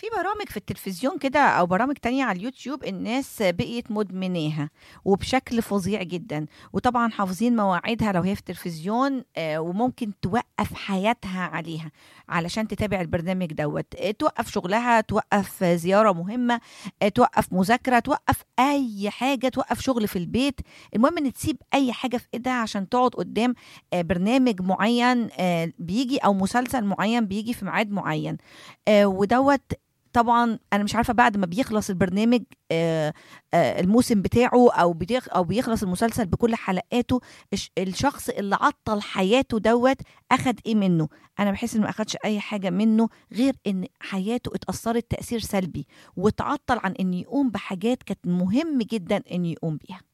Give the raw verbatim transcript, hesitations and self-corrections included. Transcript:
في برامج في التلفزيون كده أو برامج تانية على اليوتيوب الناس بقيت مدمناها وبشكل فظيع جدًا، وطبعًا حافظين مواعيدها لو هي في التلفزيون آآ، وممكن توقّف حياتها عليها علشان تتابع البرنامج دوّة، آآ، توقّف شغلها، توقّف زيارة مهمة، آآ، توقّف مذاكرة، توقّف أي حاجة، توقّف شغل في البيت، المهم إن تسيب أي حاجة في إيدها عشان تقعد قدّام آآ، برنامج معيّن آآ، بييجي أو مسلسل معيّن بييجي في ميعاد معيّن. آآ ودوّة طبعًا أنا مش عارفة بعد ما بيخلص البرنامج آآ آآ الموسم بتاعه أو بتخ أو بيخلص المسلسل بكل حلقاته، الش الشخص اللي عطّل حياته دوّة أخد إيه منّه؟ أنا باحس إنه ما أخدش أي حاجة منّه غير إن حياته اتأثّرت تأثير سلبي، واتعطّل عن إنه يقوم بحاجات كانت مهم جدًا إنه يقوم بيها.